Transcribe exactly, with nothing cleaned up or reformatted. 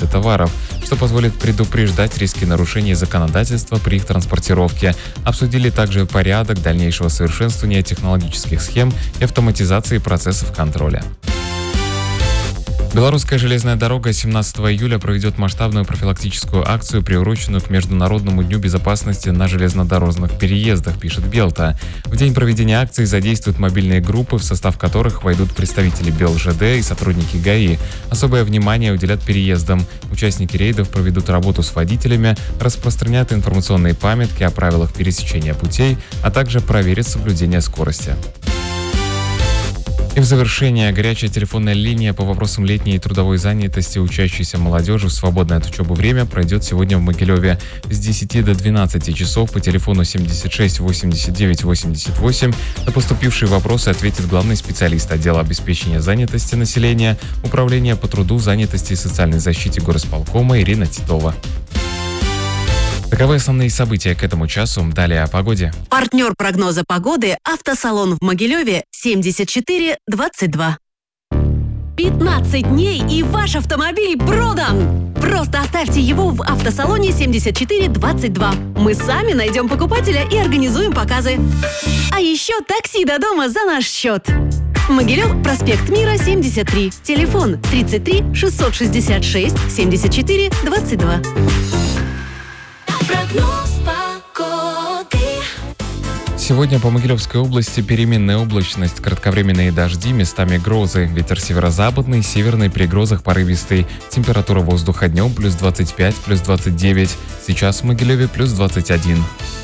единицы товаров, что позволит предупреждать риски нарушений законодательства при их транспортировке. Обсудили также порядок дальнейшего совершенствования технологических схем и автоматизации процессов контроля. Белорусская железная дорога семнадцатого июля проведет масштабную профилактическую акцию, приуроченную к Международному дню безопасности на железнодорожных переездах, пишет Белта. В день проведения акции задействуют мобильные группы, в состав которых войдут представители БелЖД и сотрудники ГАИ. Особое внимание уделят переездам. Участники рейдов проведут работу с водителями, распространят информационные памятки о правилах пересечения путей, а также проверят соблюдение скорости. И в завершение, горячая телефонная линия по вопросам летней трудовой занятости учащейся молодежи в свободное от учебы время пройдет сегодня в Могилеве с десяти до двенадцати часов по телефону семьдесят шесть восемьдесят девять восемьдесят восемь. На поступившие вопросы ответит главный специалист отдела обеспечения занятости населения, Управления по труду, занятости и социальной защите горосполкома Ирина Титова. Таковы основные события к этому часу. Далее о погоде. Партнер прогноза погоды – автосалон в Могилеве семьдесят четыре двадцать два. пятнадцать дней и ваш автомобиль продан! Просто оставьте его в автосалоне семьдесят четыре двадцать два. Мы сами найдем покупателя и организуем показы. А еще такси до дома за наш счет. Могилев, проспект Мира, семьдесят три. Телефон тридцать три шестьсот шестьдесят шесть семьдесят четыре двадцать два. Сегодня по Могилевской области переменная облачность, кратковременные дожди, местами грозы. Ветер северо-западный, северный, при грозах порывистый. Температура воздуха днем плюс двадцать пять, плюс двадцать девять. Сейчас в Могилеве плюс двадцать один.